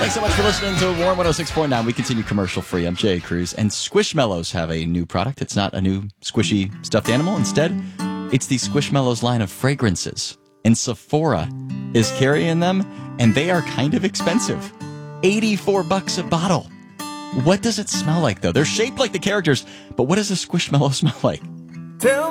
Thanks so much for listening to Warm 106.9. We continue commercial free. I'm Jay Cruz. And Squishmallows have a new product. It's not a new squishy stuffed animal. Instead, it's the Squishmallows line of fragrances. And Sephora is carrying them, and they are kind of expensive. $84 a bottle. What does it smell like, though? They're shaped like the characters, but what does a Squishmallow smell like? Tell